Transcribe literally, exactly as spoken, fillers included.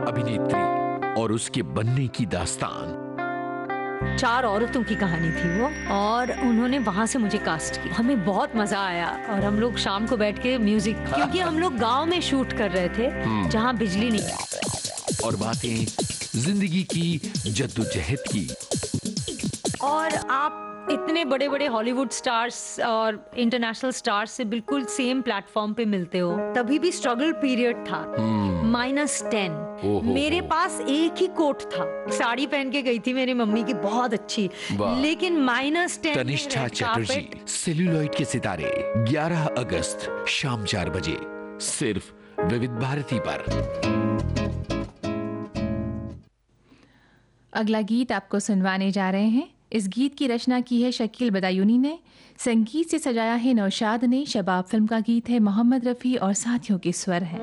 अभिनेत्री और उसके बनने की दास्तान। चार औरतों की कहानी थी वो, और उन्होंने वहां से मुझे कास्ट किया। हमें बहुत मजा आया, और हम लोग शाम को बैठ के म्यूजिक, क्योंकि हम लोग गांव में शूट कर रहे थे जहां बिजली नहीं है। और बातें जिंदगी की जद्दोजहद की। और आप इतने बड़े बड़े हॉलीवुड स्टार्स और इंटरनेशनल स्टार्स से बिल्कुल सेम प्लेटफॉर्म पे मिलते हो। तभी भी स्ट्रगल पीरियड था, माइनस टेन। मेरे पास एक ही कोट था, साड़ी पहन के गई थी मेरी मम्मी की, बहुत अच्छी, लेकिन minus ten. Tanishtha Chatterjee, celluloid के सितारे, ग्यारह अगस्त शाम चार बजे, सिर्फ विविध भारती पर। अगला गीत आपको सुनवाने जा रहे हैं। इस गीत की रचना की है शकील बदायूनी ने, संगीत से सजाया है नौशाद ने। शबाब फिल्म का गीत है, मोहम्मद रफ़ी और साथियों के स्वर हैं।